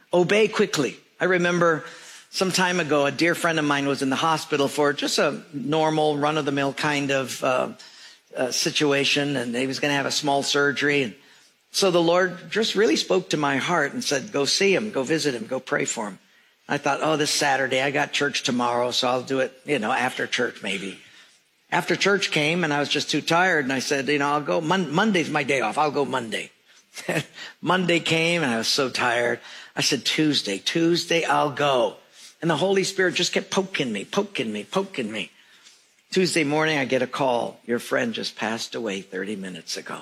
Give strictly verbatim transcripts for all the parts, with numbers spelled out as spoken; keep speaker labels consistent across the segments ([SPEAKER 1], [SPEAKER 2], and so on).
[SPEAKER 1] Obey quickly. I remember some time ago, a dear friend of mine was in the hospital for just a normal run-of-the-mill kind of uh, uh, situation, and he was going to have a small surgery. And so the Lord just really spoke to my heart and said, go see him, go visit him, go pray for him. I thought, oh, this Saturday, I got church tomorrow, so I'll do it, you know, after church maybe. After church came, and I was just too tired, and I said, you know, I'll go, Mon- Monday's my day off, I'll go Monday. Monday came, and I was so tired. I said, Tuesday, Tuesday, I'll go. And the Holy Spirit just kept poking me, poking me, poking me. Tuesday morning, I get a call. Your friend just passed away thirty minutes ago.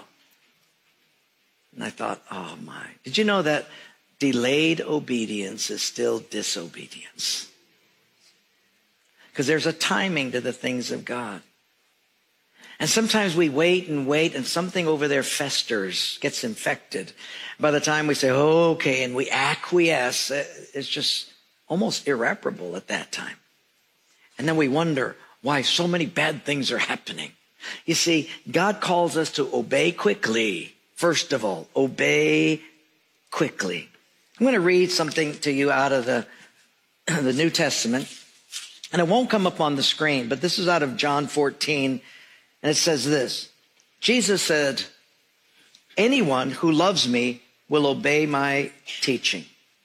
[SPEAKER 1] And I thought, oh my. Did you know that delayed obedience is still disobedience? Because there's a timing to the things of God. And sometimes we wait and wait, and something over there festers, gets infected. By the time we say, oh, okay, and we acquiesce, it's just almost irreparable at that time. And then we wonder why so many bad things are happening. You see, God calls us to obey quickly. First of all, obey quickly. I'm going to read something to you out of the, the New Testament, and it won't come up on the screen, but this is out of John fourteen, and it says this. Jesus said, anyone who loves me will obey my teaching.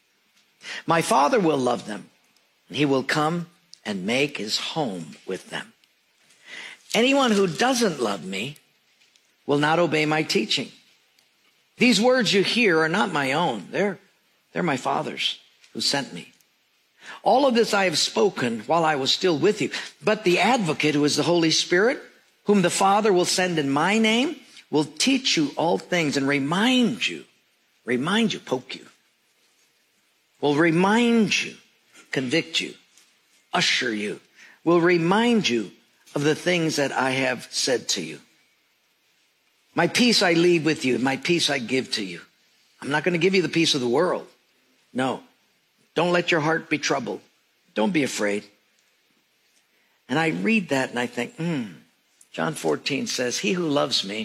[SPEAKER 1] My Father will love them, and he will come and make his home with them. Anyone who doesn't love me will not obey my teaching. These words you hear are not my own. They're, they're my Father's who sent me. All of this I have spoken while I was still with you. But the advocate, who is the Holy Spirit, whom the Father will send in my name, will teach you all things and remind you, remind you, poke you, will remind you, convict you, usher you, will remind you of the things that I have said to you. My peace I leave with you, my peace I give to you. I'm not going to give you the peace of the world. No. Don't let your heart be troubled. Don't be afraid. And I read that and I think, hmm, John fourteen says, he who loves me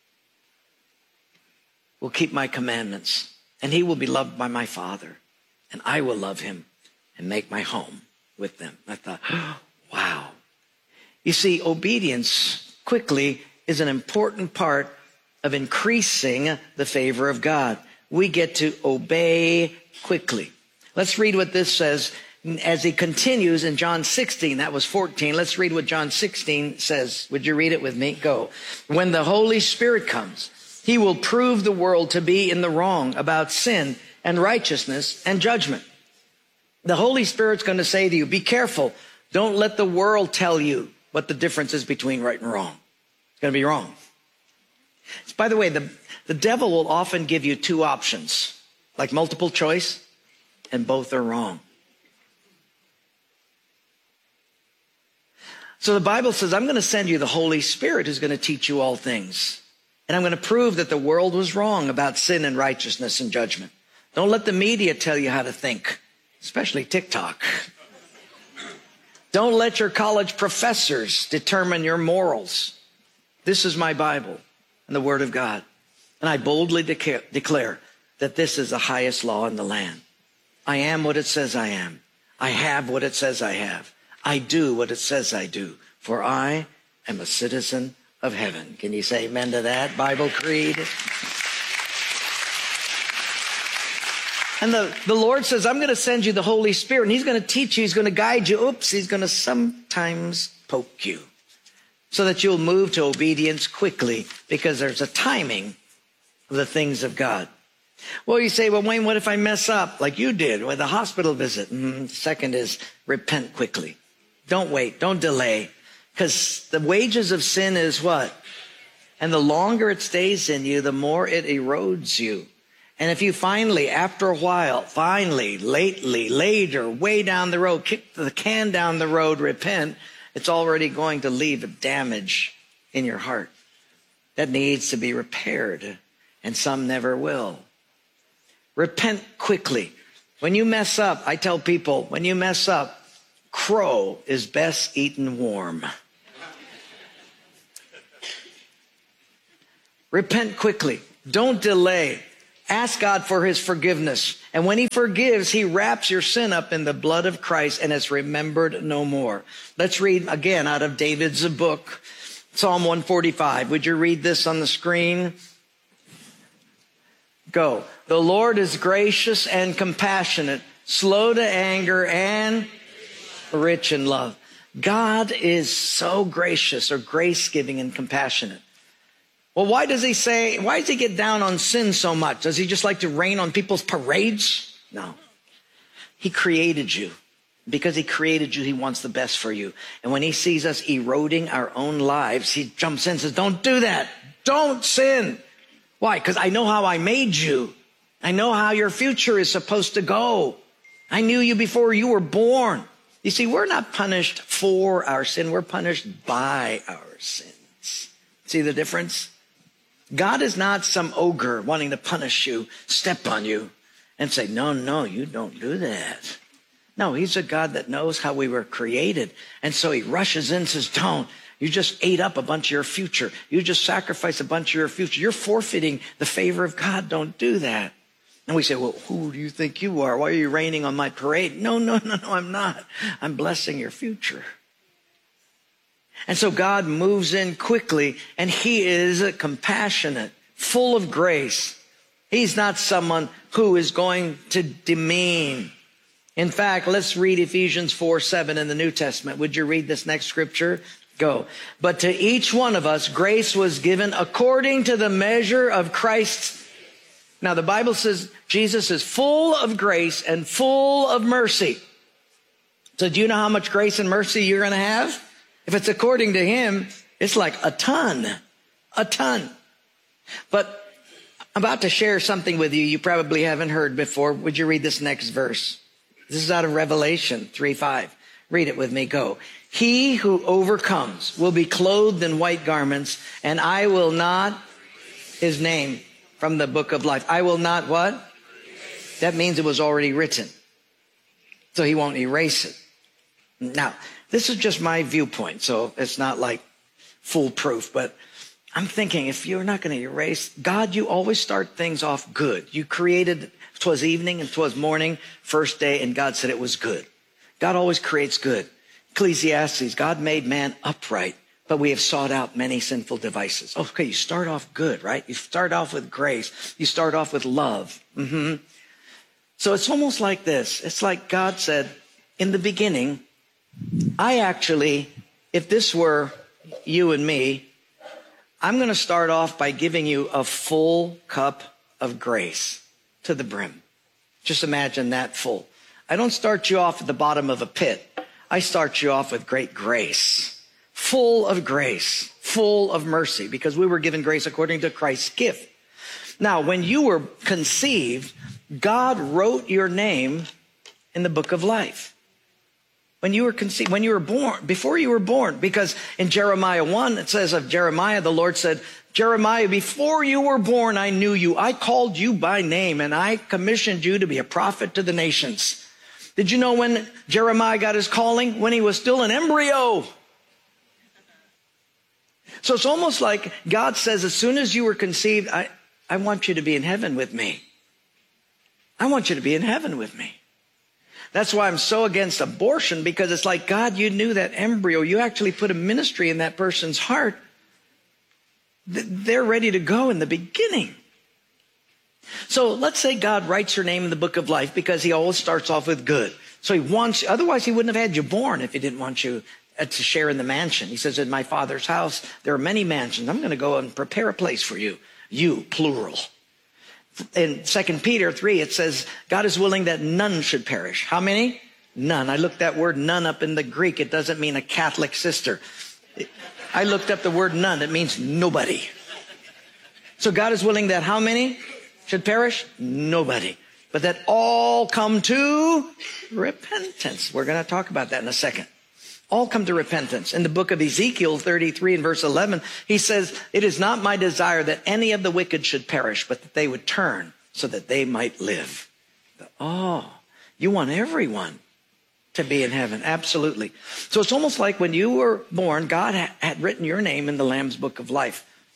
[SPEAKER 1] will keep my commandments, and he will be loved by my Father, and I will love him and make my home with them. I thought, wow. You see, obedience quickly is an important part of increasing the favor of God. We get to obey quickly. Let's read what this says as he continues in John sixteen. That was fourteen. Let's read what John sixteen says. Would you read it with me? Go. When the Holy Spirit comes, he will prove the world to be in the wrong about sin and righteousness and judgment. The Holy Spirit's going to say to you, be careful. Don't let the world tell you what the difference is between right and wrong. It's going to be wrong. By the way, the, the devil will often give you two options, like multiple choice, and both are wrong. So the Bible says, I'm going to send you the Holy Spirit who's going to teach you all things. And I'm going to prove that the world was wrong about sin and righteousness and judgment. Don't let the media tell you how to think, especially TikTok. Don't let your college professors determine your morals. This is my Bible and the Word of God. And I boldly declare, declare that this is the highest law in the land. I am what it says I am. I have what it says I have. I do what it says I do. For I am a citizen of heaven. Can you say amen to that? Bible creed. And the, the Lord says, I'm going to send you the Holy Spirit, and he's going to teach you, he's going to guide you. Oops, he's going to sometimes poke you so that you'll move to obedience quickly, because there's a timing of the things of God. Well, you say, well, Wayne, what if I mess up like you did with a hospital visit? Mm-hmm. Second is repent quickly. Don't wait. Don't delay. Because the wages of sin is what? And the longer it stays in you, the more it erodes you. And if you finally, after a while, finally, lately, later, way down the road, kick the can down the road, repent, it's already going to leave a damage in your heart that needs to be repaired. And some never will. Repent quickly. When you mess up, I tell people, when you mess up, crow is best eaten warm. Repent quickly. Don't delay. Ask God for his forgiveness. And when he forgives, he wraps your sin up in the blood of Christ and is remembered no more. Let's read again out of David's book, Psalm one forty-five. Would you read this on the screen? Go. The Lord is gracious and compassionate, slow to anger and rich in love. God is so gracious or grace-giving and compassionate. Well, why does he say, why does he get down on sin so much? Does he just like to rain on people's parades? No. He created you. Because he created you, he wants the best for you. And when he sees us eroding our own lives, he jumps in and says, don't do that. Don't sin. Why? Because I know how I made you. I know how your future is supposed to go. I knew you before you were born. You see, we're not punished for our sin. We're punished by our sins. See the difference? God is not some ogre wanting to punish you, step on you, and say, no, no, you don't do that. No, he's a God that knows how we were created. And so he rushes in and says, don't. You just ate up a bunch of your future. You just sacrificed a bunch of your future. You're forfeiting the favor of God. Don't do that. And we say, well, who do you think you are? Why are you raining on my parade? No, no, no, no, I'm not. I'm blessing your future. And so God moves in quickly, and he is compassionate, full of grace. He's not someone who is going to demean. In fact, let's read Ephesians four seven in the New Testament. Would you read this next scripture? Go. But to each one of us, grace was given according to the measure of Christ's. Now, the Bible says Jesus is full of grace and full of mercy. So do you know how much grace and mercy you're going to have? If it's according to him, it's like a ton, a ton. But I'm about to share something with you you probably haven't heard before. Would you read this next verse? This is out of Revelation three five. Read it with me. Go. He who overcomes will be clothed in white garments, and I will not, his name from the book of life. I will not what? That means it was already written. So he won't erase it. Now, this is just my viewpoint, so it's not like foolproof, but I'm thinking if you're not going to erase, God, you always start things off good. You created, 'twas evening and 'twas morning, first day, and God said it was good. God always creates good. Ecclesiastes, God made man upright, but we have sought out many sinful devices. Okay, you start off good, right? You start off with grace. You start off with love. Mm-hmm. So it's almost like this. It's like God said, in the beginning, I actually, if this were you and me, I'm going to start off by giving you a full cup of grace to the brim. Just imagine that full. I don't start you off at the bottom of a pit. I start you off with great grace, full of grace, full of mercy, because we were given grace according to Christ's gift. Now, when you were conceived, God wrote your name in the book of life. When you were conceived, when you were born, before you were born, because in Jeremiah one, it says of Jeremiah, the Lord said, Jeremiah, before you were born, I knew you. I called you by name, and I commissioned you to be a prophet to the nations. Did you know when Jeremiah got his calling? When he was still an embryo. So it's almost like God says, as soon as you were conceived, I, I want you to be in heaven with me. I want you to be in heaven with me. That's why I'm so against abortion, because it's like, God, you knew that embryo. You actually put a ministry in that person's heart. They're ready to go in the beginning. So let's say God writes your name in the book of life because he always starts off with good. So he wants, otherwise he wouldn't have had you born if he didn't want you to share in the mansion. He says, in my Father's house, there are many mansions. I'm going to go and prepare a place for you. You, plural. In Second Peter three, it says, God is willing that none should perish. How many? None. I looked that word none up in the Greek. It doesn't mean a Catholic sister. I looked up the word none. It means nobody. So God is willing that how many should perish? Nobody. But that all come to repentance. We're going to talk about that in a second. All come to repentance. In the book of Ezekiel thirty-three and verse eleven, he says, it is not my desire that any of the wicked should perish, but that they would turn so that they might live. Oh, you want everyone to be in heaven. Absolutely. So it's almost like when you were born, God had written your name in the Lamb's book of life.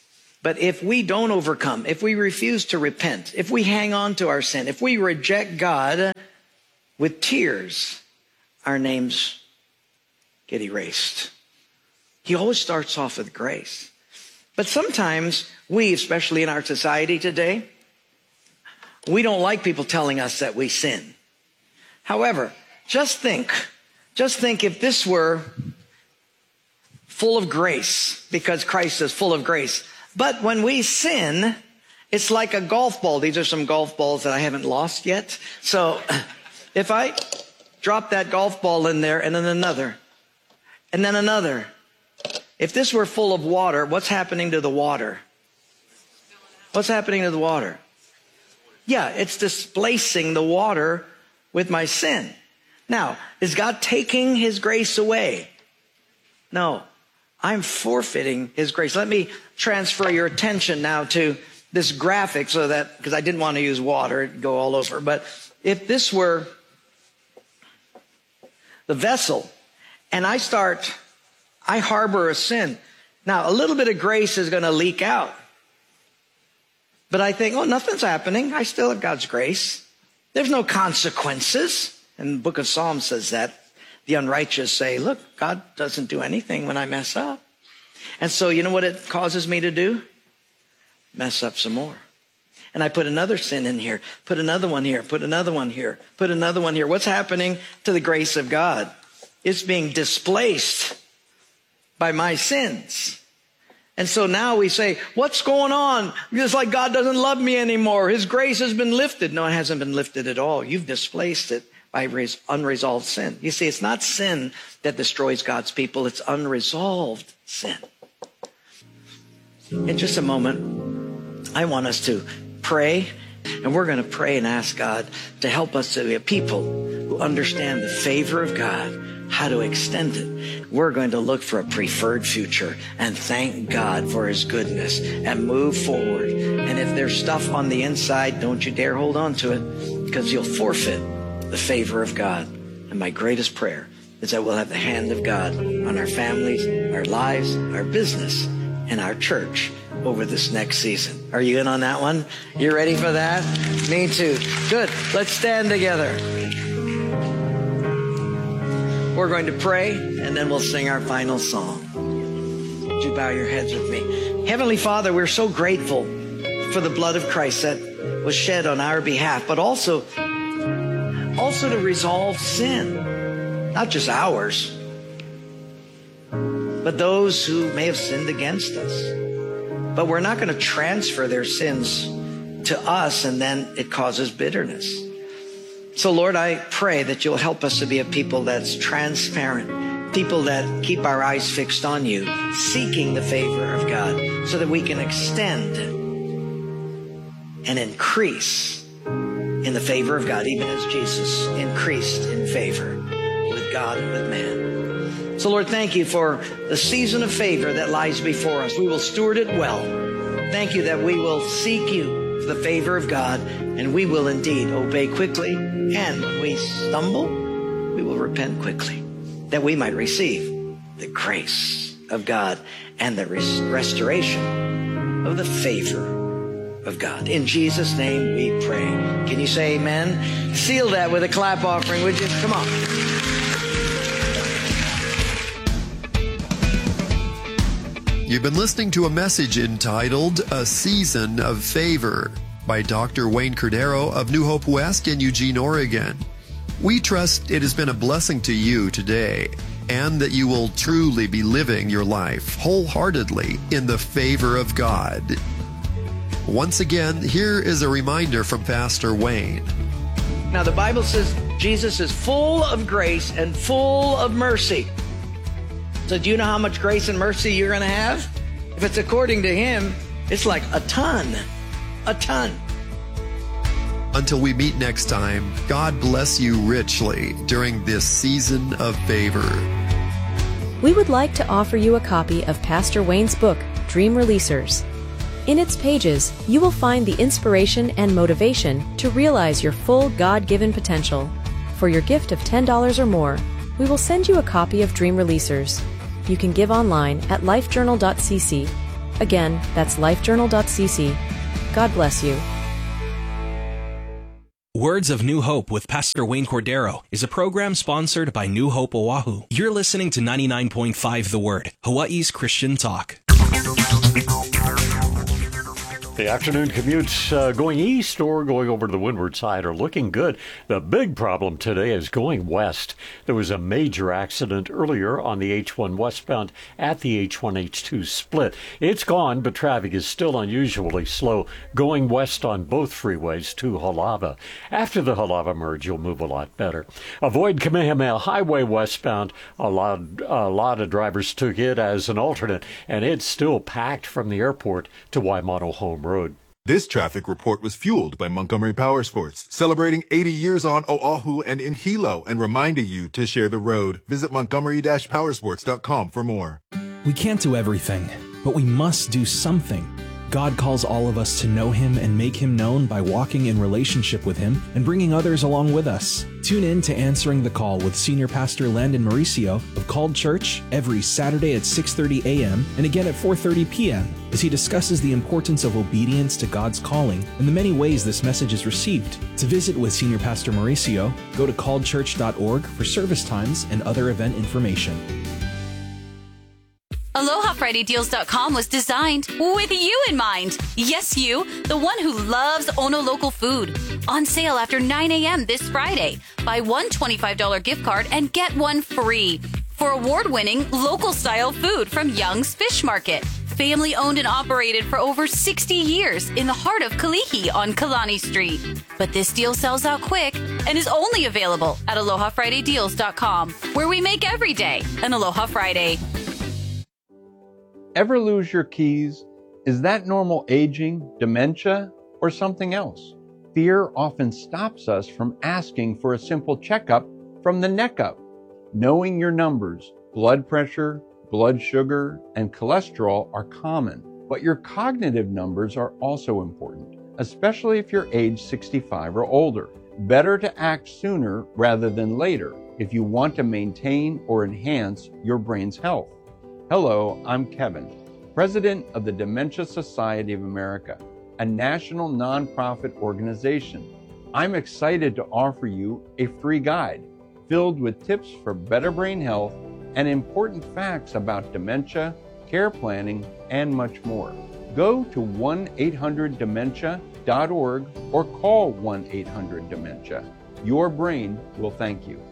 [SPEAKER 1] But if we don't overcome, if we refuse to repent, if we hang on to our sin, if we reject God with tears, our names get erased. He always starts off with grace. But sometimes we, especially in our society today, we don't like people telling us that we sin. However, just think, just think if this were full of grace, because Christ is full of grace. But when we sin, it's like a golf ball. These are some golf balls that I haven't lost yet. So if I drop that golf ball in there and then another, and then another, if this were full of water, what's happening to the water? What's happening to the water? Yeah, it's displacing the water with my sin. Now, is God taking his grace away? No. I'm forfeiting his grace. Let me transfer your attention now to this graphic so that, because I didn't want to use water, it'd go all over. But if this were the vessel and I start, I harbor a sin. Now, a little bit of grace is going to leak out. But I think, oh, nothing's happening. I still have God's grace. There's no consequences. And the book of Psalms says that. The unrighteous say, look, God doesn't do anything when I mess up. And so you know what it causes me to do? Mess up some more. And I put another sin in here, put another one here, put another one here, put another one here. What's happening to the grace of God? It's being displaced by my sins. And so now we say, what's going on? It's like God doesn't love me anymore. His grace has been lifted. No, it hasn't been lifted at all. You've displaced it by unresolved sin. You see, it's not sin that destroys God's people. It's unresolved sin. In just a moment, I want us to pray, and we're going to pray and ask God to help us to be a people who understand the favor of God, how to extend it. We're going to look for a preferred future and thank God for his goodness and move forward. And if there's stuff on the inside, don't you dare hold on to it, because you'll forfeit the favor of God. And my greatest prayer is that we'll have the hand of God on our families, our lives, our business, and our church over this next season. Are you in on that one? You ready for that? Me too. Good. Let's stand together. We're going to pray, and then we'll sing our final song. Would you bow your heads with me? Heavenly Father, we're so grateful for the blood of Christ that was shed on our behalf, but also Also to resolve sin, not just ours, but those who may have sinned against us. But we're not going to transfer their sins to us and then it causes bitterness. So Lord, I pray that you'll help us to be a people that's transparent, people that keep our eyes fixed on you, seeking the favor of God so that we can extend and increase in the favor of God, even as Jesus increased in favor with God and with man. So Lord, thank you for the season of favor that lies before us. We will steward it well. Thank you that we will seek you for the favor of God, and we will indeed obey quickly. And when we stumble, we will repent quickly, that we might receive the grace of God and the res- restoration of the favor of God. In Jesus' name we pray. Can you say amen? Seal that with a clap offering, would you? Come on.
[SPEAKER 2] You've been listening to a message entitled A Season of Favor by Doctor Wayne Cordero of New Hope West in Eugene, Oregon. We trust it has been a blessing to you today, and that you will truly be living your life wholeheartedly in the favor of God. Once again, here is a reminder from Pastor Wayne.
[SPEAKER 1] Now, the Bible says Jesus is full of grace and full of mercy. So do you know how much grace and mercy you're going to have? If it's according to him, it's like a ton, a ton.
[SPEAKER 2] Until we meet next time, God bless you richly during this season of favor.
[SPEAKER 3] We would like to offer you a copy of Pastor Wayne's book, Dream Releasers. In its pages, you will find the inspiration and motivation to realize your full God-given potential. For your gift of ten dollars or more, we will send you a copy of Dream Releasers. You can give online at lifejournal dot c c. Again, that's lifejournal dot c c. God bless you.
[SPEAKER 4] Words of New Hope with Pastor Wayne Cordero is a program sponsored by New Hope Oahu. You're listening to ninety-nine point five The Word, Hawaii's Christian talk.
[SPEAKER 5] The afternoon commutes uh, going east or going over to the windward side are looking good. The big problem today is going west. There was a major accident earlier on the H one westbound at the H one H two split. It's gone, but traffic is still unusually slow going west on both freeways to Halava. After the Halava merge, you'll move a lot better. Avoid Kamehameha Highway westbound. A lot, a lot of drivers took it as an alternate, and it's still packed from the airport to Waimano Home Road.
[SPEAKER 6] This traffic report was fueled by Montgomery Power Sports, celebrating eighty years on Oahu and in Hilo, and reminding you to share the road. Visit montgomery dash powersports dot com for more.
[SPEAKER 4] We can't do everything, but we must do something. God calls all of us to know Him and make Him known by walking in relationship with Him and bringing others along with us. Tune in to Answering the Call with Senior Pastor Landon Mauricio of Called Church every Saturday at six thirty a.m. and again at four thirty p.m. as he discusses the importance of obedience to God's calling and the many ways this message is received. To visit with Senior Pastor Mauricio, go to called church dot org for service times and other event information.
[SPEAKER 7] Aloha Friday Deals dot com was designed with you in mind. Yes, you, the one who loves Ono local food. On sale after nine a.m. this Friday. Buy one twenty-five dollars gift card and get one free for award-winning local-style food from Young's Fish Market. Family owned and operated for over sixty years in the heart of Kalihi on Kalani Street. But this deal sells out quick and is only available at Aloha Friday Deals dot com, where we make every day an Aloha Friday.
[SPEAKER 8] Ever lose your keys? Is that normal aging, dementia, or something else? Fear often stops us from asking for a simple checkup from the neck up. Knowing your numbers, blood pressure, blood sugar, and cholesterol are common, but your cognitive numbers are also important, especially if you're age sixty-five or older. Better to act sooner rather than later if you want to maintain or enhance your brain's health. Hello, I'm Kevin, President of the Dementia Society of America, a national nonprofit organization. I'm excited to offer you a free guide filled with tips for better brain health and important facts about dementia, care planning, and much more. Go to one eight hundred dementia dot org or call one eight hundred dementia. Your brain will thank you.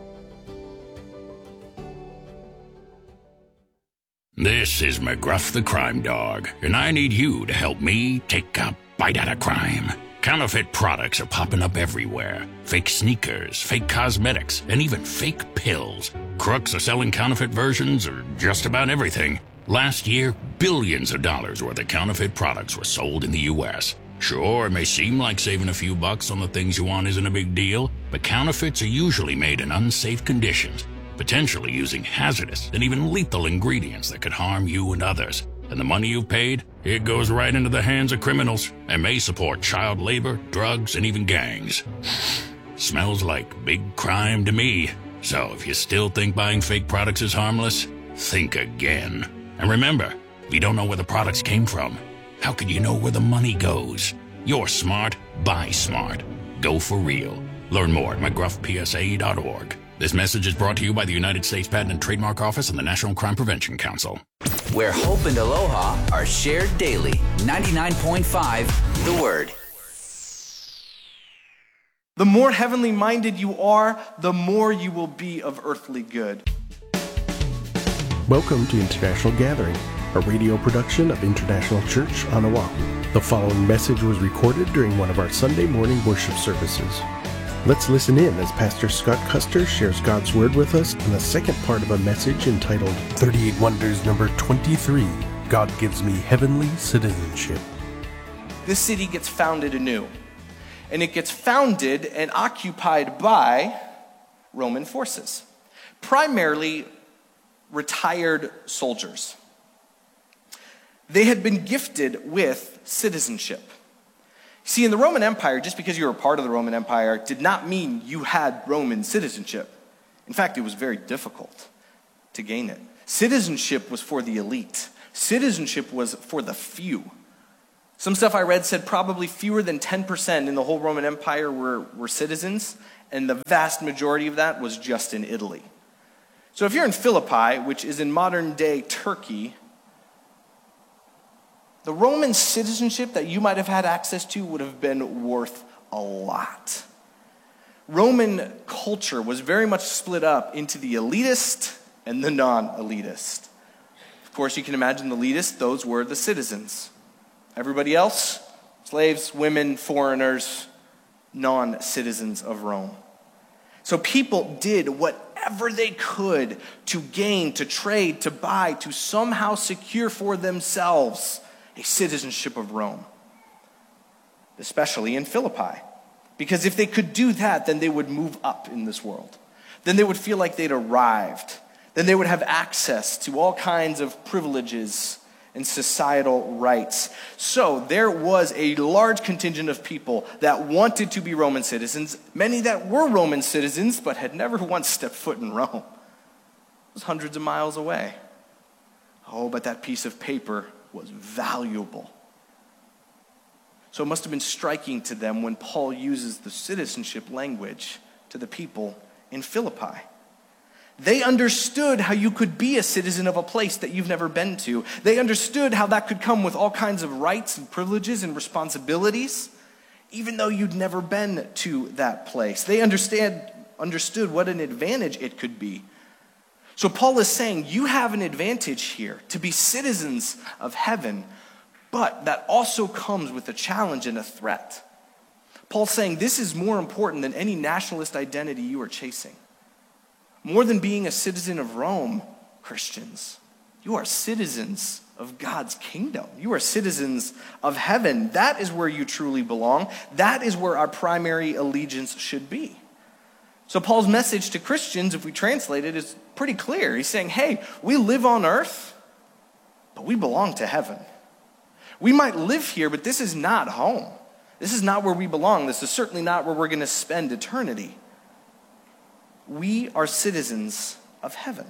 [SPEAKER 9] This is McGruff the Crime Dog, and I need you to help me take a bite out of crime. Counterfeit products are popping up everywhere. Fake sneakers, fake cosmetics, and even fake pills. Crooks are selling counterfeit versions of just about everything. Last year, billions of dollars worth of counterfeit products were sold in the U S Sure, it may seem like saving a few bucks on the things you want isn't a big deal, but counterfeits are usually made in unsafe conditions, potentially using hazardous and even lethal ingredients that could harm you and others. And the money you've paid, it goes right into the hands of criminals and may support child labor, drugs, and even gangs. Smells like big crime to me. So if you still think buying fake products is harmless, think again. And remember, if you don't know where the products came from, how could you know where the money goes? You're smart, buy smart. Go for real. Learn more at mcgruff p s a dot org. This message is brought to you by the United States Patent and Trademark Office and the National Crime Prevention Council.
[SPEAKER 10] Where hope and aloha are shared daily. ninety-nine point five The Word.
[SPEAKER 11] The more heavenly minded you are, the more you will be of earthly good.
[SPEAKER 12] Welcome to International Gathering, a radio production of International Church on Oahu. The following message was recorded during one of our Sunday morning worship services. Let's listen in as Pastor Scott Custer shares God's Word with us in the second part of a message entitled thirty-eight Wonders number twenty-three, God Gives Me Heavenly Citizenship.
[SPEAKER 11] This city gets founded anew, and it gets founded and occupied by Roman forces, primarily retired soldiers. They had been gifted with citizenship. See, in the Roman Empire, just because you were a part of the Roman Empire did not mean you had Roman citizenship. In fact, it was very difficult to gain it. Citizenship was for the elite, Citizenship was for the few. Some stuff I read said probably fewer than ten percent in the whole Roman Empire were, were citizens, and the vast majority of that was just in Italy. So if you're in Philippi, which is in modern-day Turkey, the Roman citizenship that you might have had access to would have been worth a lot. Roman culture was very much split up into the elitist and the non-elitist. Of course, you can imagine the elitist, those were the citizens. Everybody else, slaves, women, foreigners, non-citizens of Rome. So people did whatever they could to gain, to trade, to buy, to somehow secure for themselves a citizenship of Rome, especially in Philippi. Because if they could do that, then they would move up in this world. Then they would feel like they'd arrived. Then they would have access to all kinds of privileges and societal rights. So there was a large contingent of people that wanted to be Roman citizens, many that were Roman citizens but had never once stepped foot in Rome. It was hundreds of miles away. Oh, but that piece of paper was valuable. So it must have been striking to them when Paul uses the citizenship language to the people in Philippi. They understood how you could be a citizen of a place that you've never been to. They understood how that could come with all kinds of rights and privileges and responsibilities, even though you'd never been to that place. They understand, understood what an advantage it could be. So Paul is saying, you have an advantage here to be citizens of heaven, but that also comes with a challenge and a threat. Paul's saying this is more important than any nationalist identity you are chasing. More than being a citizen of Rome, Christians, you are citizens of God's kingdom. You are citizens of heaven. That is where you truly belong. That is where our primary allegiance should be. So Paul's message to Christians, if we translate it, is pretty clear. He's saying, hey, we live on earth, but we belong to heaven. We might live here, but this is not home. This is not where we belong. This is certainly not where we're going to spend eternity. We are citizens of heaven.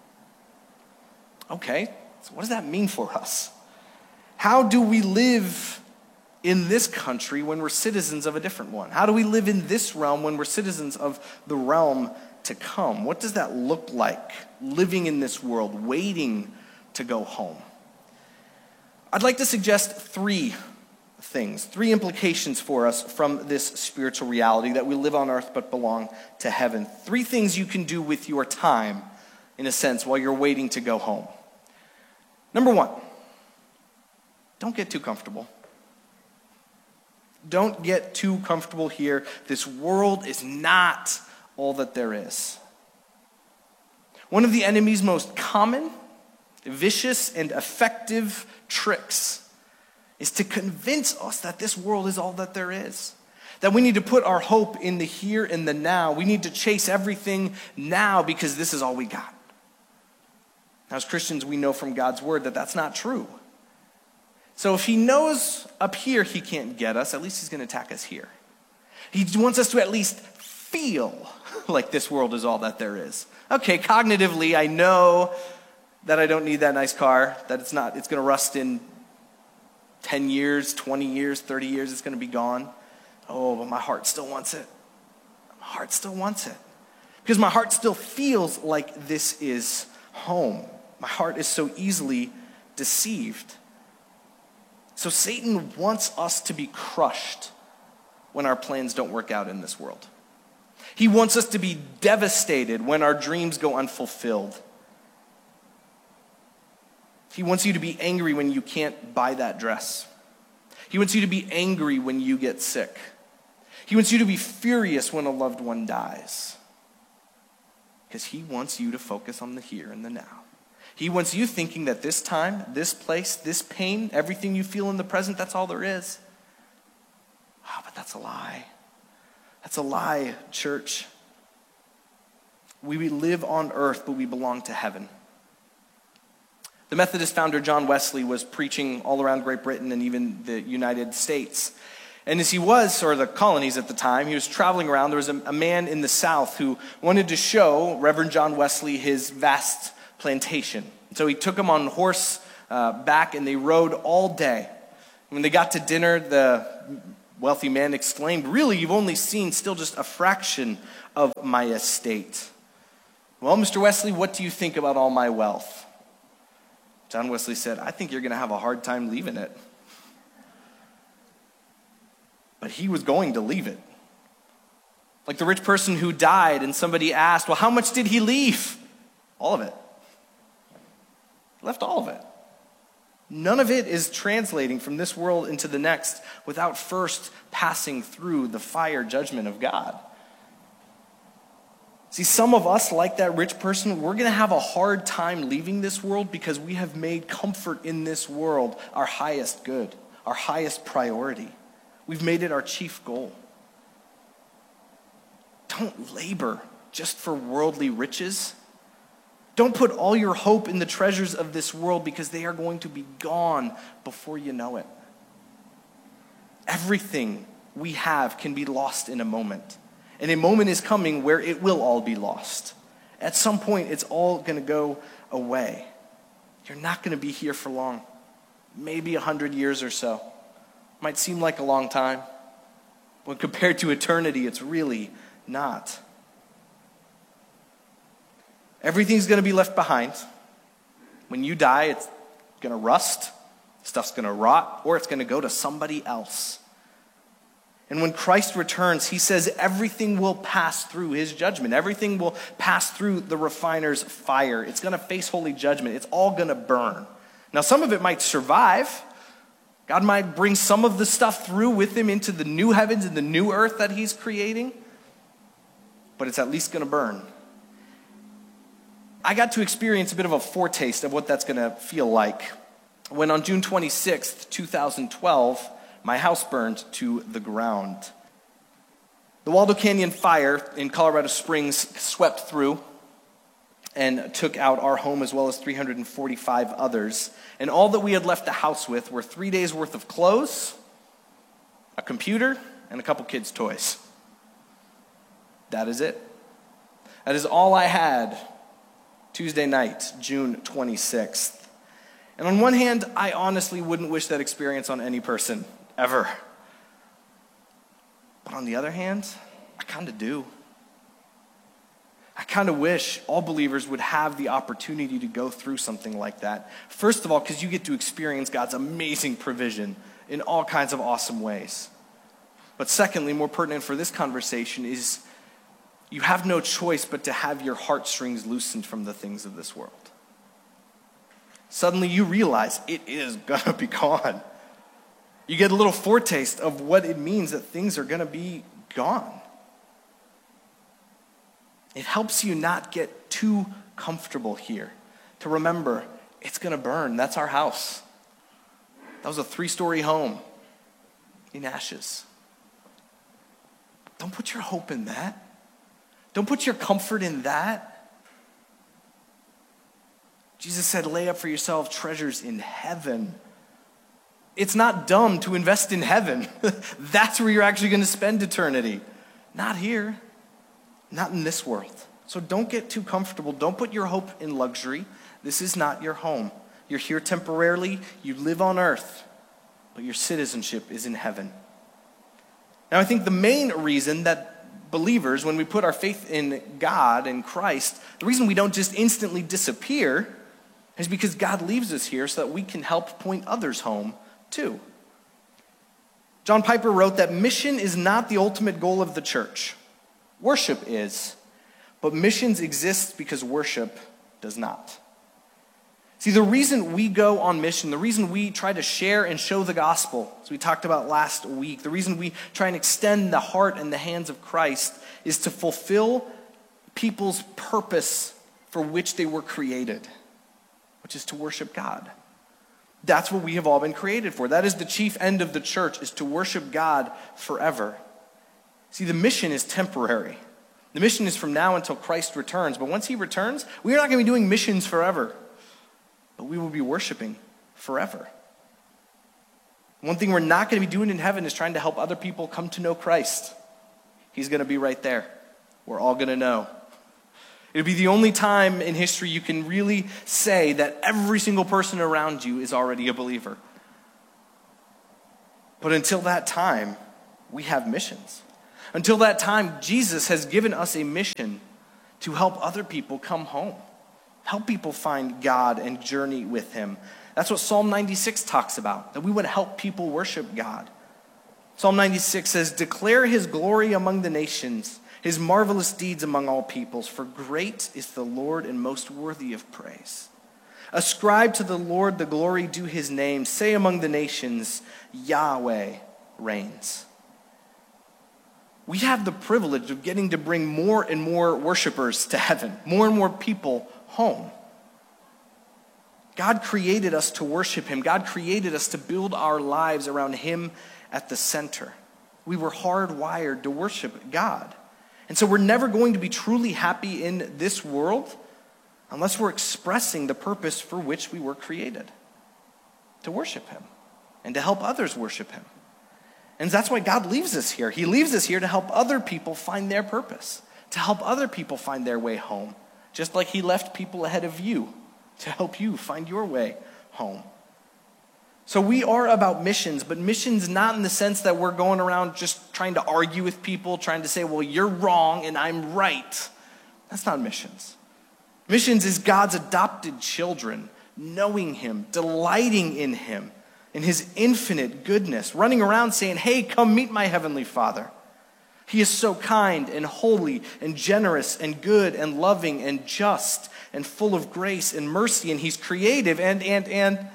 [SPEAKER 11] Okay, so what does that mean for us? How do we live in this country when we're citizens of a different one? How do we live in this realm when we're citizens of the realm to come? What does that look like, living in this world, waiting to go home? I'd like to suggest three things, three implications for us from this spiritual reality that we live on earth but belong to heaven. Three things you can do with your time, in a sense, while you're waiting to go home. Number one, don't get too comfortable. Don't get too comfortable here. This world is not all that there is. One of the enemy's most common, vicious, and effective tricks is to convince us that this world is all that there is. That we need to put our hope in the here and the now. We need to chase everything now because this is all we got. Now, as Christians, we know from God's word that that's not true. So if he knows up here he can't get us, at least he's going to attack us here. He wants us to at least feel like this world is all that there is. Okay, cognitively, I know that I don't need that nice car, that it's not, it's going to rust in ten years, twenty years, thirty years, it's going to be gone. Oh, but my heart still wants it. My heart still wants it. Because my heart still feels like this is home. My heart is so easily deceived. So Satan wants us to be crushed when our plans don't work out in this world. He wants us to be devastated when our dreams go unfulfilled. He wants you to be angry when you can't buy that dress. He wants you to be angry when you get sick. He wants you to be furious when a loved one dies. Because he wants you to focus on the here and the now. He wants you thinking that this time, this place, this pain, everything you feel in the present, that's all there is. Oh, but that's a lie. That's a lie, church. We live on earth, but we belong to heaven. The Methodist founder John Wesley was preaching all around Great Britain and even the United States. And as he was, or the colonies at the time, he was traveling around. There was a, a man in the South who wanted to show Reverend John Wesley his vast plantation. So he took him on horse uh, back, and they rode all day. When they got to dinner, the wealthy man exclaimed, "Really, you've only seen still just a fraction of my estate." "Well, Mister Wesley, what do you think about all my wealth?" John Wesley said, "I think you're going to have a hard time leaving it." But he was going to leave it. Like the rich person who died and somebody asked, "Well, how much did he leave?" All of it. He left all of it. None of it is translating from this world into the next without first passing through the fire judgment of God. See, some of us, like that rich person, we're going to have a hard time leaving this world because we have made comfort in this world our highest good, our highest priority. We've made it our chief goal. Don't labor just for worldly riches. Don't put all your hope in the treasures of this world because they are going to be gone before you know it. Everything we have can be lost in a moment. And a moment is coming where it will all be lost. At some point, it's all going to go away. You're not going to be here for long. Maybe a hundred years or so. Might seem like a long time. When compared to eternity, it's really not. Everything's going to be left behind. When you die, it's going to rust, stuff's going to rot, or it's going to go to somebody else. And when Christ returns, he says everything will pass through his judgment. Everything will pass through the refiner's fire. It's going to face holy judgment. It's all going to burn. Now, some of it might survive. God might bring some of the stuff through with him into the new heavens and the new earth that he's creating. But it's at least going to burn. I got to experience a bit of a foretaste of what that's going to feel like when on June twenty-sixth, twenty twelve, my house burned to the ground. The Waldo Canyon fire in Colorado Springs swept through and took out our home as well as three hundred forty-five others. And all that we had left the house with were three days worth of clothes, a computer, and a couple kids' toys. That is it. That is all I had Tuesday night, June twenty-sixth. And on one hand, I honestly wouldn't wish that experience on any person, ever. But on the other hand, I kind of do. I kind of wish all believers would have the opportunity to go through something like that. First of all, because you get to experience God's amazing provision in all kinds of awesome ways. But secondly, more pertinent for this conversation is you have no choice but to have your heartstrings loosened from the things of this world. Suddenly you realize it is going to be gone. You get a little foretaste of what it means that things are going to be gone. It helps you not get too comfortable here. To remember, it's going to burn. That's our house. That was a three-story home in ashes. Don't put your hope in that. Don't put your comfort in that. Jesus said, lay up for yourself treasures in heaven. It's not dumb to invest in heaven. That's where you're actually going to spend eternity. Not here. Not in this world. So don't get too comfortable. Don't put your hope in luxury. This is not your home. You're here temporarily. You live on earth. But your citizenship is in heaven. Now, I think the main reason that believers, when we put our faith in God and Christ, the reason we don't just instantly disappear is because God leaves us here so that we can help point others home too. John Piper wrote that mission is not the ultimate goal of the church. Worship is, but missions exist because worship does not. See, the reason we go on mission, the reason we try to share and show the gospel, as we talked about last week, the reason we try and extend the heart and the hands of Christ is to fulfill people's purpose for which they were created, which is to worship God. That's what we have all been created for. That is the chief end of the church, is to worship God forever. See, the mission is temporary. The mission is from now until Christ returns. But once he returns, we are not going to be doing missions forever. But we will be worshiping forever. One thing we're not going to be doing in heaven is trying to help other people come to know Christ. He's going to be right there. We're all going to know. It'll be the only time in history you can really say that every single person around you is already a believer. But until that time, we have missions. Until that time, Jesus has given us a mission to help other people come home. Help people find God and journey with him. That's what Psalm ninety-six talks about, that we would help people worship God. Psalm ninety-six says, "Declare his glory among the nations, his marvelous deeds among all peoples, for great is the Lord and most worthy of praise. Ascribe to the Lord the glory due his name. Say among the nations, Yahweh reigns." We have the privilege of getting to bring more and more worshipers to heaven, more and more people home. God created us to worship him. God created us to build our lives around him at the center. We were hardwired to worship God. And so we're never going to be truly happy in this world unless we're expressing the purpose for which we were created, to worship him and to help others worship him. And that's why God leaves us here. He leaves us here to help other people find their purpose, to help other people find their way home, just like he left people ahead of you to help you find your way home. So we are about missions, but missions not in the sense that we're going around just trying to argue with people, trying to say, well, you're wrong and I'm right. That's not missions. Missions is God's adopted children, knowing him, delighting in him, in his infinite goodness, running around saying, hey, come meet my heavenly Father. He is so kind and holy and generous and good and loving and just and full of grace and mercy, and he's creative, and, and, and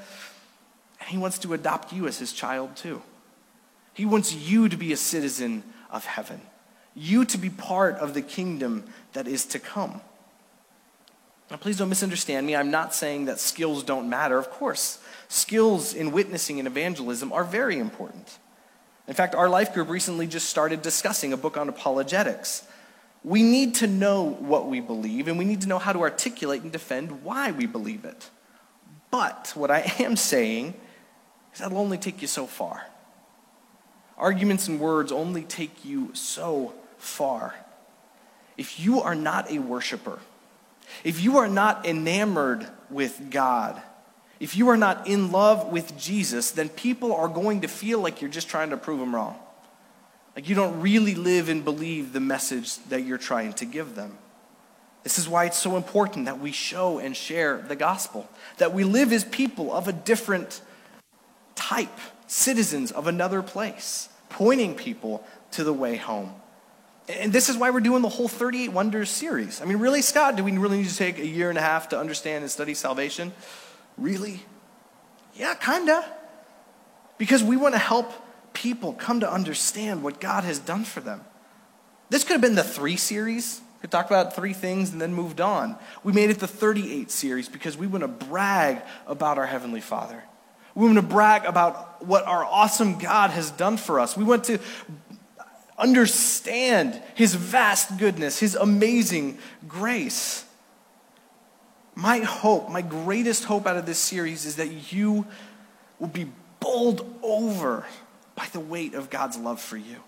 [SPEAKER 11] he wants to adopt you as his child too. He wants you to be a citizen of heaven, you to be part of the kingdom that is to come. Now, please don't misunderstand me. I'm not saying that skills don't matter. Of course, skills in witnessing and evangelism are very important. In fact, our life group recently just started discussing a book on apologetics. We need to know what we believe, and we need to know how to articulate and defend why we believe it. But what I am saying is that'll only take you so far. Arguments and words only take you so far. If you are not a worshiper, if you are not enamored with God, if you are not in love with Jesus, then people are going to feel like you're just trying to prove them wrong. Like you don't really live and believe the message that you're trying to give them. This is why it's so important that we show and share the gospel, that we live as people of a different type, citizens of another place, pointing people to the way home. And this is why we're doing the whole thirty-eight Wonders series. I mean, really, Scott, do we really need to take a year and a half to understand and study salvation? Really? Yeah, kinda. Because we want to help people come to understand what God has done for them. This could have been the three series. We could talk about three things and then moved on. We made it the thirty-eight series because we want to brag about our Heavenly Father. We want to brag about what our awesome God has done for us. We want to understand his vast goodness, his amazing grace. My hope, my greatest hope out of this series is that you will be bowled over by the weight of God's love for you.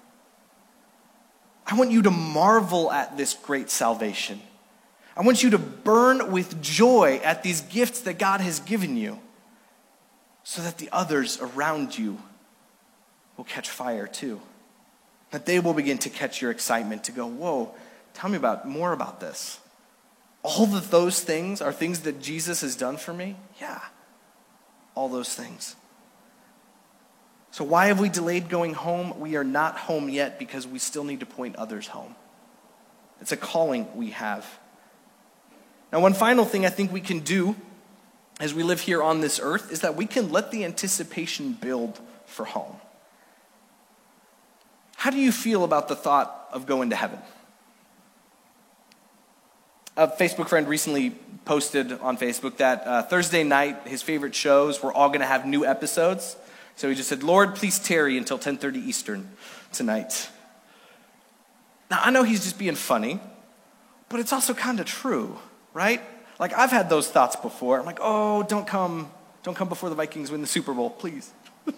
[SPEAKER 11] I want you to marvel at this great salvation. I want you to burn with joy at these gifts that God has given you so that the others around you will catch fire too. That they will begin to catch your excitement to go, whoa, tell me about more about this. All of those things are things that Jesus has done for me? Yeah, all those things. So why have we delayed going home? We are not home yet because we still need to point others home. It's a calling we have. Now, one final thing I think we can do as we live here on this earth is that we can let the anticipation build for home. How do you feel about the thought of going to heaven? A Facebook friend recently posted on Facebook that uh, Thursday night, his favorite shows were all going to have new episodes. So he just said, Lord, please tarry until ten thirty Eastern tonight. Now, I know he's just being funny, but it's also kind of true, right? Like, I've had those thoughts before. I'm like, oh, don't come, don't come before the Vikings win the Super Bowl, please.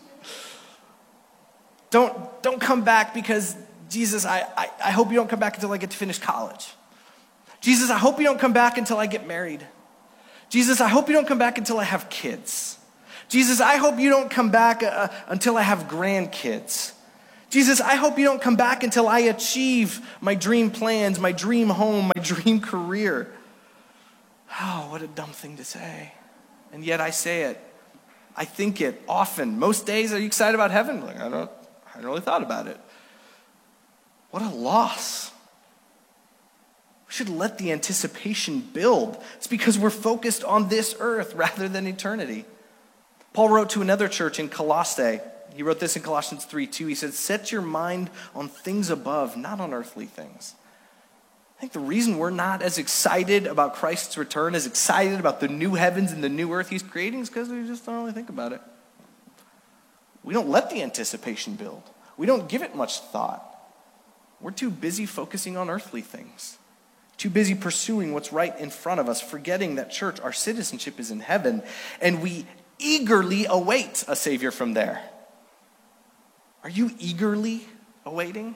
[SPEAKER 11] don't, don't come back because, Jesus, I, I, I hope you don't come back until I get to finish college. Jesus, I hope you don't come back until I get married. Jesus, I hope you don't come back until I have kids. Jesus, I hope you don't come back uh, until I have grandkids. Jesus, I hope you don't come back until I achieve my dream plans, my dream home, my dream career. Oh, what a dumb thing to say. And yet I say it. I think it often. Most days, are you excited about heaven? Like, I don't, I haven't really thought about it. What a loss. We should let the anticipation build. It's because we're focused on this earth rather than eternity. Paul wrote to another church in Colossae. He wrote this in Colossians three two. He said, set your mind on things above, not on earthly things. I think the reason we're not as excited about Christ's return, as excited about the new heavens and the new earth he's creating, is because we just don't really think about it. We don't let the anticipation build. We don't give it much thought. We're too busy focusing on earthly things. Too busy pursuing what's right in front of us, forgetting that, church, our citizenship is in heaven, and we eagerly await a Savior from there. Are you eagerly awaiting?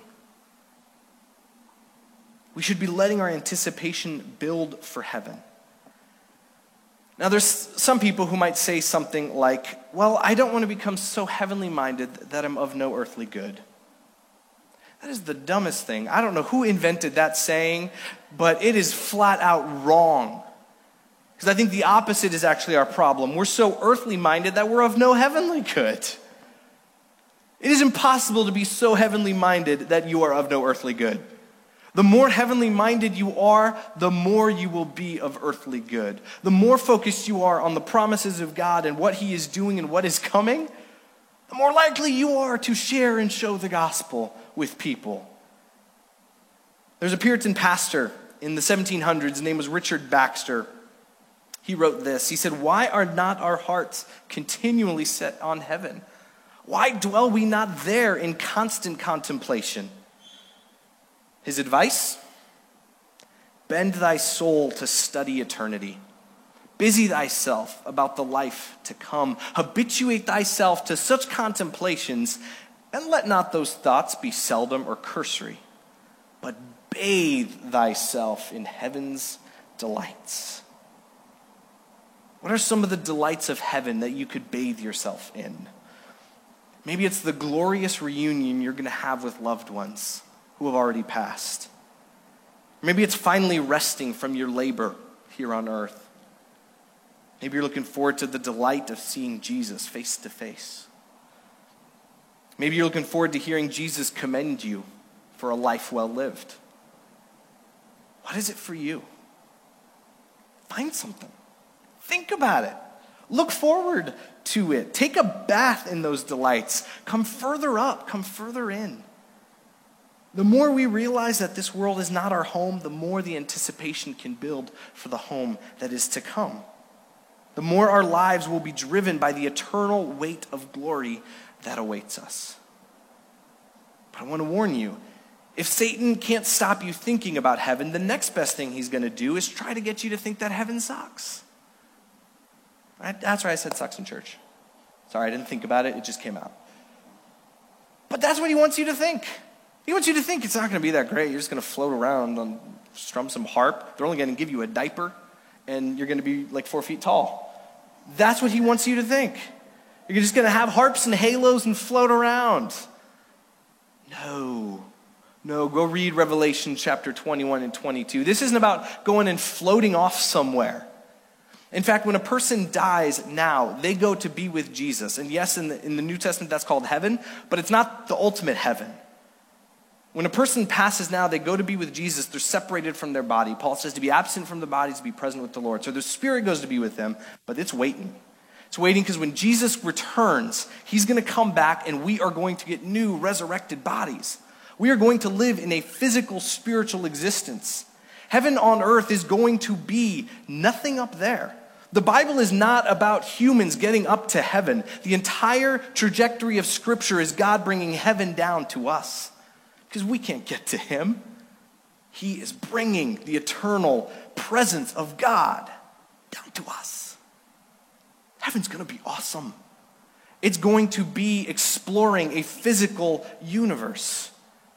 [SPEAKER 11] We should be letting our anticipation build for heaven. Now, there's some people who might say something like, well, I don't want to become so heavenly minded that I'm of no earthly good. That is the dumbest thing. I don't know who invented that saying, but it is flat out wrong. Because I think the opposite is actually our problem. We're so earthly minded that we're of no heavenly good. It is impossible to be so heavenly minded that you are of no earthly good. The more heavenly minded you are, the more you will be of earthly good. The more focused you are on the promises of God and what he is doing and what is coming, the more likely you are to share and show the gospel with people. There's a Puritan pastor in the seventeen hundreds. His name was Richard Baxter. He wrote this. He said, why are not our hearts continually set on heaven? Why dwell we not there in constant contemplation? His advice? Bend thy soul to study eternity. Busy thyself about the life to come. Habituate thyself to such contemplations, and let not those thoughts be seldom or cursory, but bathe thyself in heaven's delights. What are some of the delights of heaven that you could bathe yourself in? Maybe it's the glorious reunion you're going to have with loved ones who have already passed. Maybe it's finally resting from your labor here on earth. Maybe you're looking forward to the delight of seeing Jesus face to face. Maybe you're looking forward to hearing Jesus commend you for a life well lived. What is it for you? Find something. Think about it. Look forward to it. Take a bath in those delights. Come further up. Come further in. The more we realize that this world is not our home, the more the anticipation can build for the home that is to come. The more our lives will be driven by the eternal weight of glory that awaits us. But I want to warn you, if Satan can't stop you thinking about heaven, the next best thing he's going to do is try to get you to think that heaven sucks. Right? That's why I said sucks in church. Sorry, I didn't think about it. It just came out. But that's what he wants you to think. He wants you to think it's not going to be that great. You're just going to float around and strum some harp. They're only going to give you a diaper, and you're going to be like four feet tall. That's what he wants you to think. You're just going to have harps and halos and float around. No. No, go read Revelation chapter twenty-one and twenty-two. This isn't about going and floating off somewhere. In fact, when a person dies now, they go to be with Jesus. And yes, in the, in the New Testament, that's called heaven, but it's not the ultimate heaven. When a person passes now, they go to be with Jesus. They're separated from their body. Paul says to be absent from the body is to be present with the Lord. So their spirit goes to be with them, but it's waiting. It's waiting because when Jesus returns, he's going to come back and we are going to get new resurrected bodies. We are going to live in a physical, spiritual existence. Heaven on earth is going to be nothing up there. The Bible is not about humans getting up to heaven. The entire trajectory of Scripture is God bringing heaven down to us. Because we can't get to him. He is bringing the eternal presence of God down to us. Heaven's going to be awesome. It's going to be exploring a physical universe.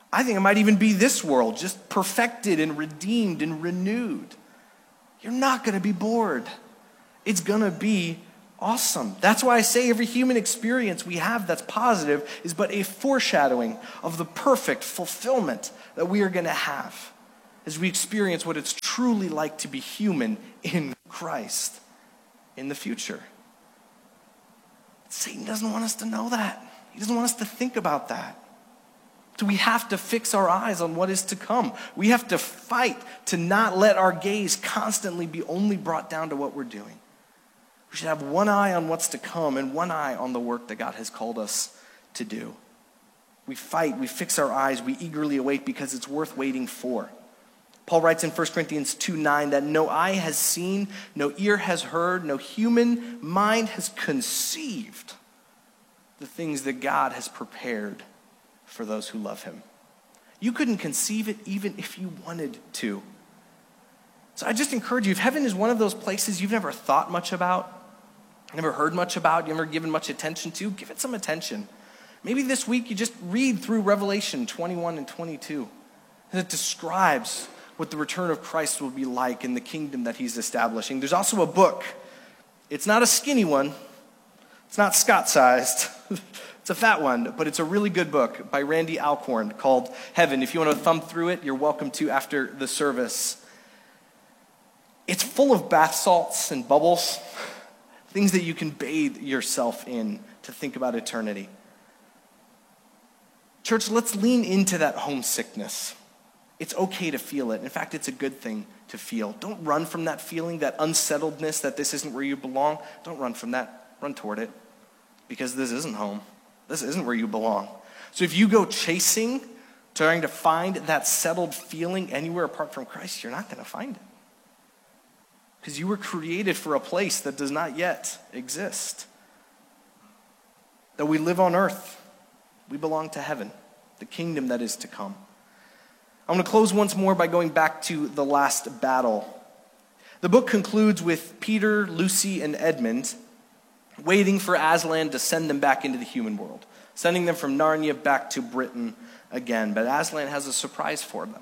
[SPEAKER 11] I think it might even be this world, just perfected and redeemed and renewed. You're not going to be bored. It's going to be awesome. That's why I say every human experience we have that's positive is but a foreshadowing of the perfect fulfillment that we are going to have as we experience what it's truly like to be human in Christ in the future. Satan doesn't want us to know that. He doesn't want us to think about that. So we have to fix our eyes on what is to come. We have to fight to not let our gaze constantly be only brought down to what we're doing. We should have one eye on what's to come and one eye on the work that God has called us to do. We fight, we fix our eyes, we eagerly await because it's worth waiting for. Paul writes in First Corinthians two nine that no eye has seen, no ear has heard, no human mind has conceived the things that God has prepared for those who love him. You couldn't conceive it even if you wanted to. So I just encourage you, if heaven is one of those places you've never thought much about, never heard much about, you've never given much attention to, give it some attention. Maybe this week you just read through Revelation twenty-one and twenty-two. And it describes what the return of Christ will be like in the kingdom that he's establishing. There's also a book. It's not a skinny one. It's not Scott-sized. It's a fat one, but it's a really good book by Randy Alcorn called Heaven. If you want to thumb through it, you're welcome to after the service. It's full of bath salts and bubbles, things that you can bathe yourself in to think about eternity. Church, let's lean into that homesickness. It's okay to feel it. In fact, it's a good thing to feel. Don't run from that feeling, that unsettledness that this isn't where you belong. Don't run from that. Run toward it, because this isn't home. This isn't where you belong. So if you go chasing, trying to find that settled feeling anywhere apart from Christ, you're not going to find it. Because you were created for a place that does not yet exist. That we live on earth. We belong to heaven, the kingdom that is to come. I'm going to close once more by going back to the last battle. The book concludes with Peter, Lucy, and Edmund waiting for Aslan to send them back into the human world, sending them from Narnia back to Britain again. But Aslan has a surprise for them.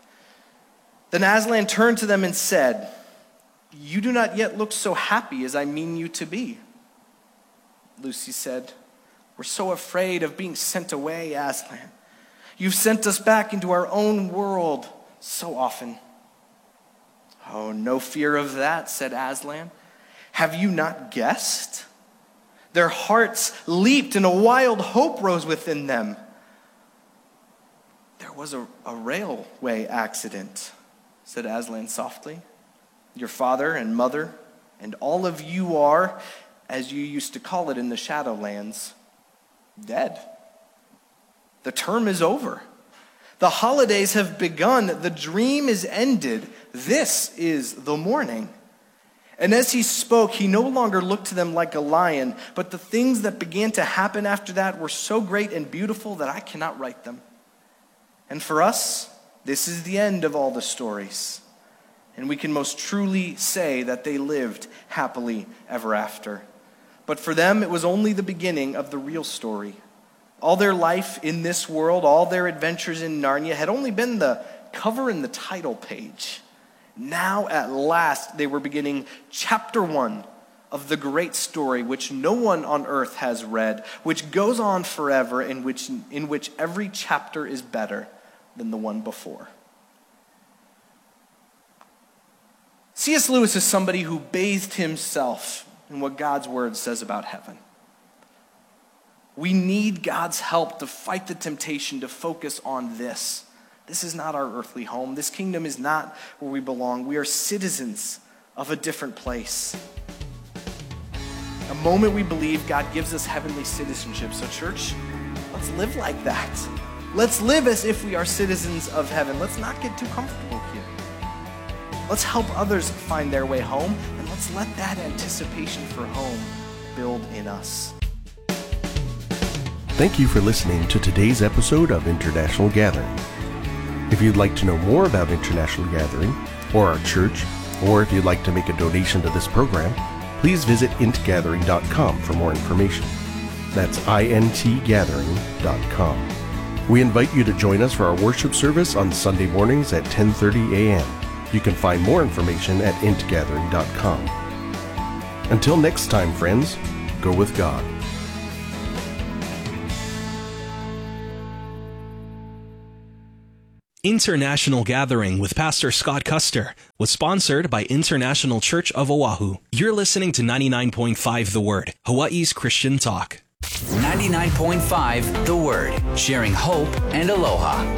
[SPEAKER 11] Then Aslan turned to them and said, "You do not yet look so happy as I mean you to be." Lucy said, "We're so afraid of being sent away, Aslan. You've sent us back into our own world so often." "Oh, no fear of that," said Aslan. "Have you not guessed?" Their hearts leaped and a wild hope rose within them. "There was a, a railway accident," said Aslan softly. "Your father and mother and all of you are, as you used to call it in the Shadowlands, dead. The term is over. The holidays have begun. The dream is ended. This is the morning." And as he spoke, he no longer looked to them like a lion, but the things that began to happen after that were so great and beautiful that I cannot write them. And for us, this is the end of all the stories. And we can most truly say that they lived happily ever after. But for them, it was only the beginning of the real story. All their life in this world, all their adventures in Narnia had only been the cover and the title page. Now, at last, they were beginning chapter one of the great story which no one on earth has read, which goes on forever, in which, in which every chapter is better than the one before. C S Lewis is somebody who bathed himself in what God's word says about heaven. We need God's help to fight the temptation to focus on this. This is not our earthly home. This kingdom is not where we belong. We are citizens of a different place. The moment we believe, God gives us heavenly citizenship. So church, let's live like that. Let's live as if we are citizens of heaven. Let's not get too comfortable here. Let's help others find their way home, and let's let that anticipation for home build in us.
[SPEAKER 12] Thank you for listening to today's episode of International Gathering. If you'd like to know more about International Gathering or our church, or if you'd like to make a donation to this program, please visit int gathering dot com for more information. That's I N T gathering dot com. We invite you to join us for our worship service on Sunday mornings at ten thirty a.m. You can find more information at int gathering dot com. Until next time, friends, go with God.
[SPEAKER 4] International Gathering with Pastor Scott Custer was sponsored by International Church of Oahu. You're listening to ninety-nine point five The Word, Hawaii's Christian talk.
[SPEAKER 10] ninety-nine point five The Word, sharing hope and aloha.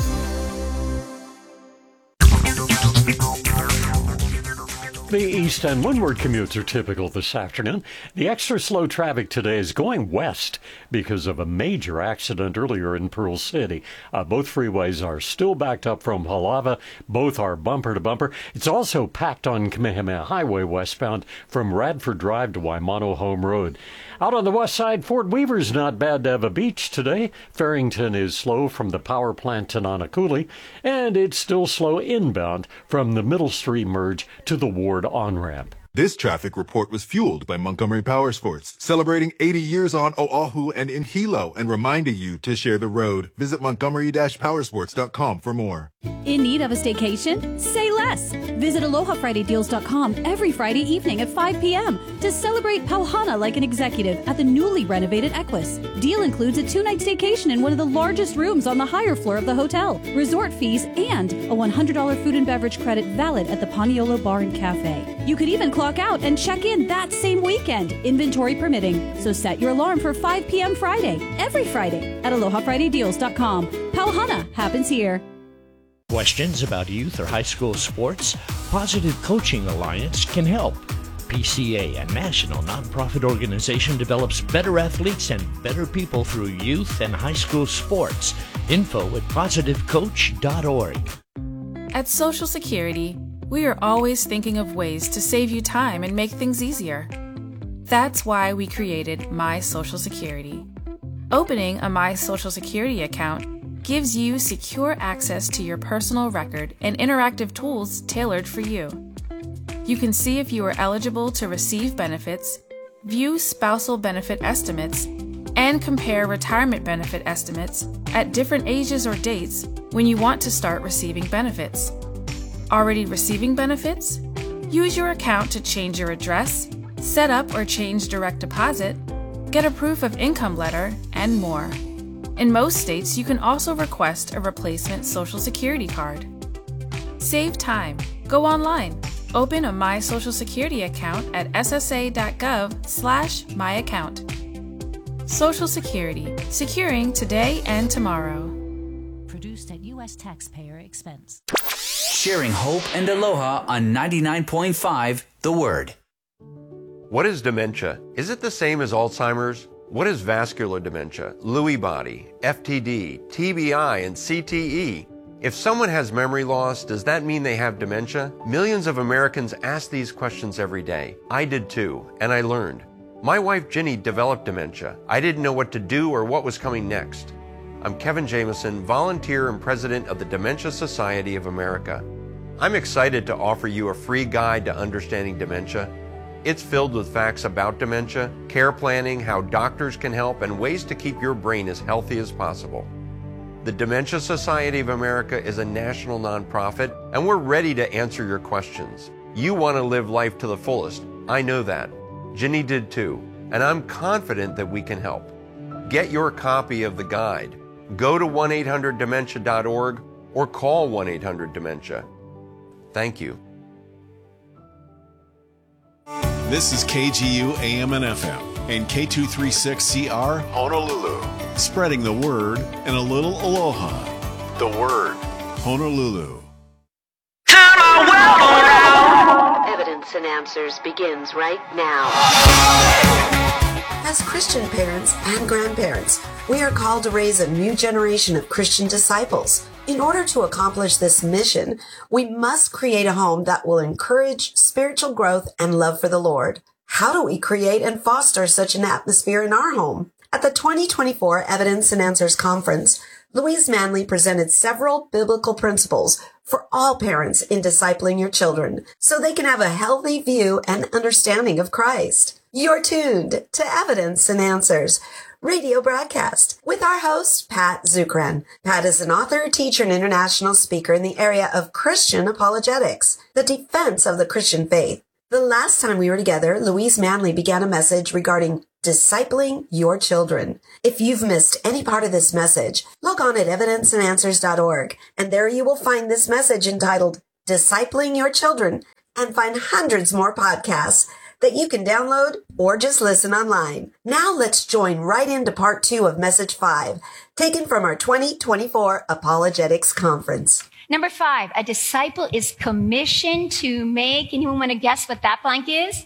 [SPEAKER 5] The east and windward commutes are typical this afternoon. The extra slow traffic today is going west because of a major accident earlier in Pearl City. Uh, both freeways are still backed up from Halava. Both are bumper to bumper. It's also packed on Kamehameha Highway westbound from Radford Drive to Waimano Home Road. Out on the west side, Fort Weaver's not bad to have a beach today. Farrington is slow from the power plant to Nanakuli, and it's still slow inbound from the Middle Street merge to the Ward on-ramp.
[SPEAKER 6] This traffic report was fueled by Montgomery Power Sports, celebrating eighty years on Oahu and in Hilo, and reminding you to share the road. Visit montgomery dash powersports dot com for more.
[SPEAKER 13] In need of a staycation? Say less. Visit aloha friday deals dot com every Friday evening at five p.m. to celebrate Pauhana like an executive at the newly renovated Equus. Deal includes a two-night staycation in one of the largest rooms on the higher floor of the hotel, resort fees, and a one hundred dollars food and beverage credit valid at the Paniolo Bar and Cafe. You could even clock out and check in that same weekend, inventory permitting. So set your alarm for five p.m. Friday, every Friday at aloha friday deals dot com. Pauhana happens here.
[SPEAKER 14] Questions about youth or high school sports? Positive Coaching Alliance can help. P C A, a national nonprofit organization, develops better athletes and better people through youth and high school sports. Info at positive coach dot org.
[SPEAKER 15] At Social Security, we are always thinking of ways to save you time and make things easier. That's why we created My Social Security. Opening a My Social Security account gives you secure access to your personal record and interactive tools tailored for you. You can see if you are eligible to receive benefits, view spousal benefit estimates, and compare retirement benefit estimates at different ages or dates when you want to start receiving benefits. Already receiving benefits? Use your account to change your address, set up or change direct deposit, get a proof of income letter, and more. In most states, you can also request a replacement Social Security card. Save time. Go online. Open a My Social Security account at s s a dot gov slash my account. Social Security. Securing today and tomorrow.
[SPEAKER 16] Produced at U S taxpayer expense.
[SPEAKER 10] Sharing hope and aloha on ninety-nine point five The Word.
[SPEAKER 17] What is dementia? Is it the same as Alzheimer's? What is vascular dementia, Lewy body, F T D, T B I, and C T E? If someone has memory loss, does that mean they have dementia? Millions of Americans ask these questions every day. I did too, and I learned. My wife Ginny developed dementia. I didn't know what to do or what was coming next. I'm Kevin Jameson, volunteer and president of the Dementia Society of America. I'm excited to offer you a free guide to understanding dementia. It's filled with facts about dementia, care planning, how doctors can help, and ways to keep your brain as healthy as possible. The Dementia Society of America is a national nonprofit, and we're ready to answer your questions. You want to live life to the fullest. I know that. Ginny did too, and I'm confident that we can help. Get your copy of the guide. Go to one eight hundred dementia dot org or call one eight hundred dementia. Thank you.
[SPEAKER 18] This is K G U A M and F M and K two thirty-six C R Honolulu. Spreading the word and a little aloha. The Word, Honolulu.
[SPEAKER 19] Evidence and Answers begins right now. As Christian parents and grandparents, we are called to raise a new generation of Christian disciples. In order to accomplish this mission, we must create a home that will encourage spiritual growth and love for the Lord. How do we create and foster such an atmosphere in our home? At the twenty twenty-four Evidence and Answers Conference, Louise Manley presented several biblical principles for all parents in discipling your children so they can have a healthy view and understanding of Christ. You're tuned to Evidence and Answers, radio broadcast with our host, Pat Zukeran. Pat is an author, teacher, and international speaker in the area of Christian apologetics, the defense of the Christian faith. The last time we were together, Louise Manley began a message regarding discipling your children. If you've missed any part of this message, log on at evidence and answers dot org, and there you will find this message entitled Discipling Your Children, and find hundreds more podcasts that you can download or just listen online. Now let's join right into part two of message five, taken from our twenty twenty-four Apologetics Conference.
[SPEAKER 20] Number five, a disciple is commissioned to make, anyone want to guess what that blank is?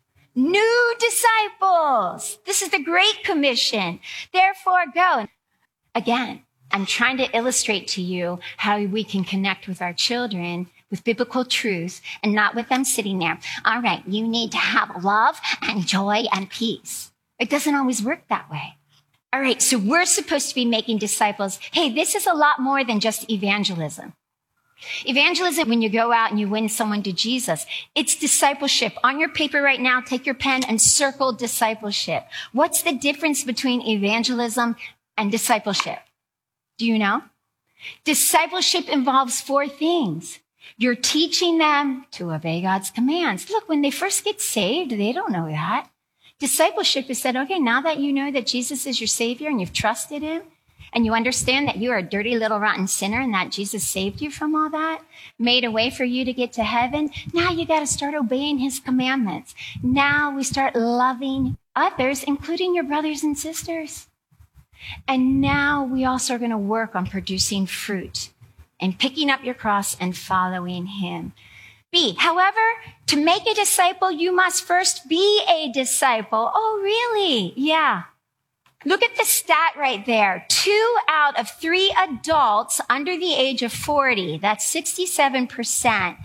[SPEAKER 20] New disciples. This is the Great Commission. Therefore, go. Again, I'm trying to illustrate to you how we can connect with our children with biblical truth and not with them sitting there. All right, you need to have love and joy and peace. It doesn't always work that way. All right, so we're supposed to be making disciples. Hey, this is a lot more than just evangelism. Evangelism, when you go out and you win someone to Jesus, it's discipleship. On your paper right now, take your pen and circle discipleship. What's the difference between evangelism and discipleship? Do you know? Discipleship involves four things. You're teaching them to obey God's commands. Look, when they first get saved, they don't know that. Discipleship is said, okay, now that you know that Jesus is your Savior and you've trusted him, and you understand that you are a dirty little rotten sinner and that Jesus saved you from all that, made a way for you to get to heaven, now you got to start obeying his commandments. Now we start loving others, including your brothers and sisters. And now we also are going to work on producing fruit and picking up your cross and following him. B, however, to make a disciple, you must first be a disciple. Oh, really? Yeah. Look at the stat right there. Two out of three adults under the age of forty, that's sixty-seven percent,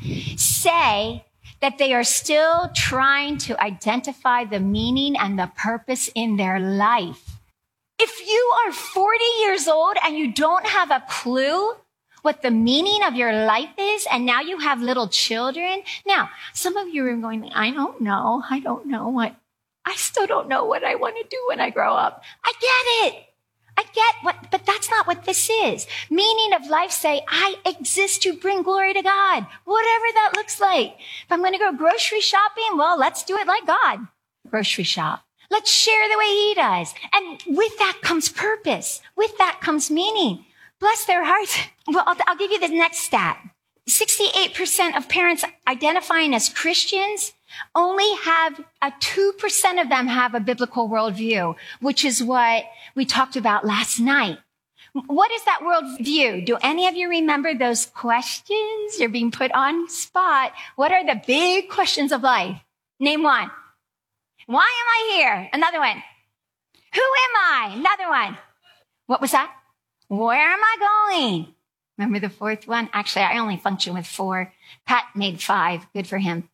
[SPEAKER 20] say that they are still trying to identify the meaning and the purpose in their life. If you are forty years old and you don't have a clue what the meaning of your life is, and now you have little children. Now, some of you are going, I don't know. I don't know what, I still don't know what I want to do when I grow up. I get it. I get what, but that's not what this is. Meaning of life, say, I exist to bring glory to God, whatever that looks like. If I'm going to go grocery shopping, well, let's do it like God. Grocery shop. Let's share the way he does. And with that comes purpose. With that comes meaning. Bless their hearts. Well, I'll, I'll give you the next stat. sixty-eight percent of parents identifying as Christians only have a two percent of them have a biblical worldview, which is what we talked about last night. What is that worldview? Do any of you remember those questions? You're being put on spot. What are the big questions of life? Name one. Why am I here? Another one. Who am I? Another one. What was that? Where am I going? Remember the fourth one? Actually, I only function with four. Pat made five. Good for him.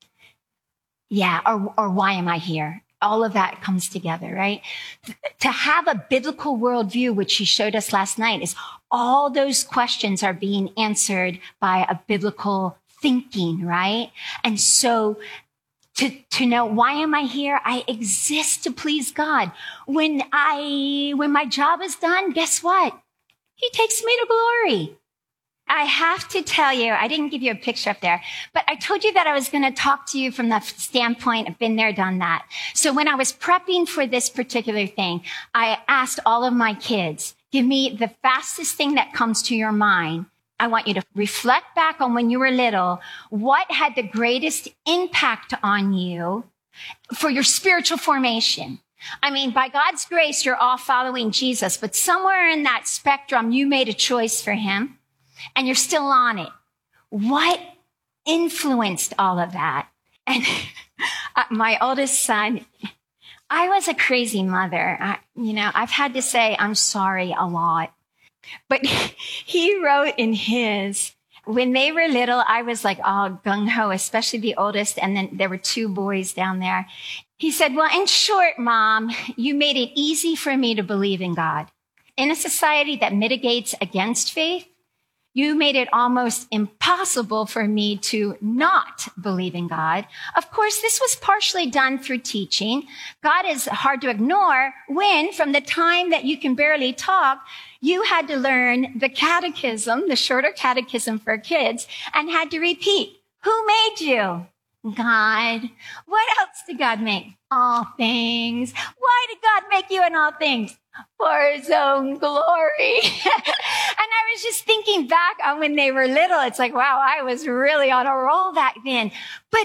[SPEAKER 20] Yeah, or, or why am I here? All of that comes together, right? To have a biblical worldview, which he showed us last night, is all those questions are being answered by a biblical thinking, right? And so to, to know, why am I here? I exist to please God. When I, when my job is done, guess what? He takes me to glory. I have to tell you, I didn't give you a picture up there, but I told you that I was going to talk to you from the standpoint of been there, done that. So when I was prepping for this particular thing, I asked all of my kids, give me the fastest thing that comes to your mind. I want you to reflect back on when you were little. What had the greatest impact on you for your spiritual formation? I mean, by God's grace, you're all following Jesus, but somewhere in that spectrum, you made a choice for him and you're still on it. What influenced all of that? And my oldest son, I was a crazy mother. I, you know, I've had to say I'm sorry a lot, but he wrote in his, when they were little, I was like all gung-ho, especially the oldest. And then there were two boys down there. He said, well, in short, Mom, you made it easy for me to believe in God. In a society that mitigates against faith, You made it almost impossible for me to not believe in God. Of course, this was partially done through teaching. God is hard to ignore when, from the time that you can barely talk, you had to learn the catechism, the shorter catechism for kids, and had to repeat, who made you? God. What else did God make? All things. Why did God make you in all things? For his own glory. And I was just thinking back on when they were little. It's like, wow, I was really on a roll back then. But